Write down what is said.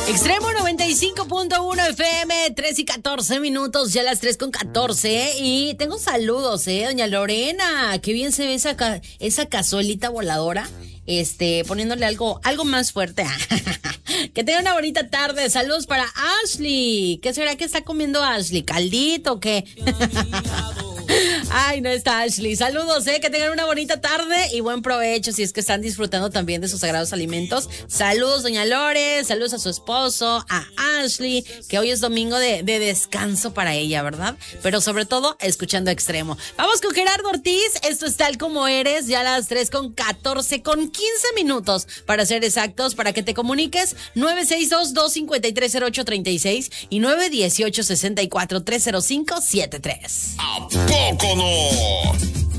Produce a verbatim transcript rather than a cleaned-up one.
Extremo noventa y cinco punto uno F M, tres y catorce minutos, ya las tres con catorce. Y tengo saludos, ¿eh? Doña Lorena, qué bien se ve esa, ca- esa cazuelita voladora. Este, poniéndole algo, algo más fuerte. Que tenga una bonita tarde. Saludos para Ashley. ¿Qué será que está comiendo Ashley? ¿Caldito o qué? Ay, no está Ashley. Saludos, eh, que tengan una bonita tarde y buen provecho si es que están disfrutando también de sus sagrados alimentos. Saludos, doña Lore, saludos a su esposo, a Ashley, que hoy es domingo de, de descanso para ella, ¿verdad? Pero sobre todo, escuchando Extremo. Vamos con Gerardo Ortiz, esto es Tal Como Eres, ya a las tres con catorce, con quince minutos, para ser exactos, para que te comuniques, nueve seis dos, dos cinco tres, cero ocho tres seis y nueve uno ocho, seis cuatro, tres cero cinco siete tres. ¿A poco no?